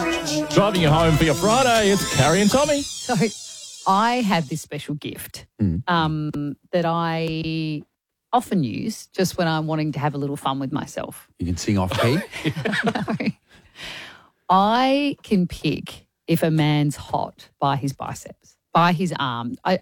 Driving you home for your Friday, it's Carrie and Tommy. So I have this special gift that I often use just when I'm wanting to have a little fun with myself. You can sing off key. No. I can pick if a man's hot by his biceps, by his arm. I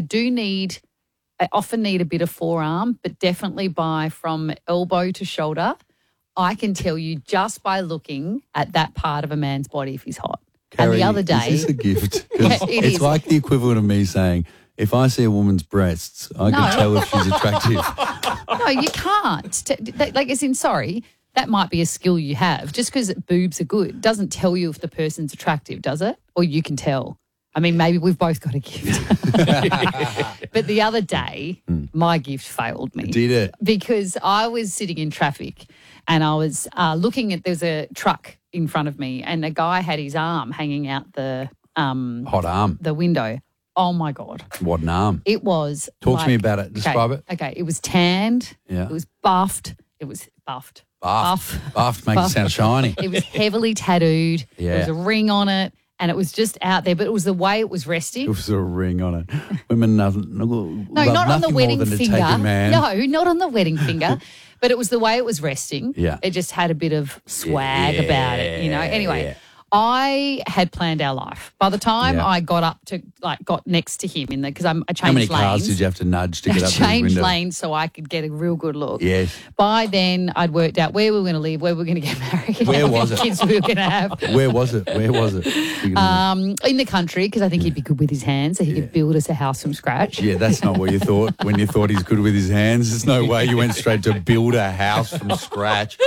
often need a bit of forearm, but definitely from elbow to shoulder. I can tell you just by looking at that part of a man's body if he's hot. Carrie, and the other day, is this a gift? 'Cause Yeah, it it's is. like the equivalent of me saying, if I see a woman's breasts, I can tell if she's attractive. no, you can't. Sorry, that might be a skill you have. Just because boobs are good doesn't tell you if the person's attractive, does it? Or you can tell. I mean, maybe we've both got a gift. But the other day, my gift failed me. Did it? Because I was sitting in traffic and I was looking at, there's a truck in front of me and a guy had his arm hanging out the Hot arm. the window. Oh, my God. What an arm. It was Talk to me about it. Describe it. Okay, it was tanned. Yeah. It was buffed. It was buffed. Buffed makes it sound shiny. It was heavily tattooed. Yeah. There was a ring on it. And it was just out there, but it was the way it was resting. There was a ring on it. Women No, not on the wedding finger. No, not on the wedding finger. But it was the way it was resting. Yeah. It just had a bit of swag about it, you know. Anyway, yeah. I had planned our life. By the time Yeah. I got next to him because I changed lanes. How many cars did you have to nudge to get up to the Changed window? lanes so I could get a real good look. Yes. By then, I'd worked out where we were going to live, where we were going to get married, Where how was many it? kids we were going to have. Where was it? In the country, because I think he'd be good with his hands, so he could build us a house from scratch. Yeah, that's not what you thought when you thought he's good with his hands. There's no way you went straight to build a house from scratch.